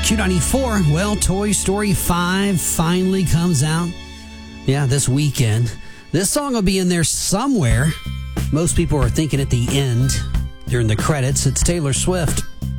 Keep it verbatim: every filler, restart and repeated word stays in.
Q ninety-four, well, Toy Story five finally comes out. Yeah, this weekend. This song will be in there somewhere. Most people are thinking at the end, during the credits. It's Taylor Swift.